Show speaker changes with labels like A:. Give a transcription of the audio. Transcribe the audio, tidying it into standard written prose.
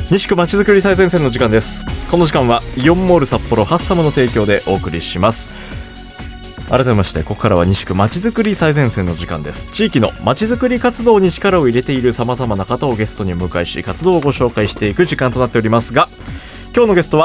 A: 西区まちづくり最前線の時間です。この時間はイオンモール札幌ハッサムの提供でお送りします。改めまして、ここからは西区まちづくり最前線の時間です。地域のまちづくり活動に力を入れている様々な方をゲストにお迎えし、活動をご紹介していく時間となっておりますが、今日のゲストは